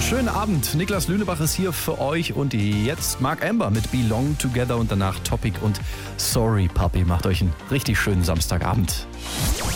Schönen Abend. Niklas Lünebach ist hier für euch und jetzt Mark Amber mit Belong Together und danach Topic und Sorry Puppy. Macht euch einen richtig schönen Samstagabend.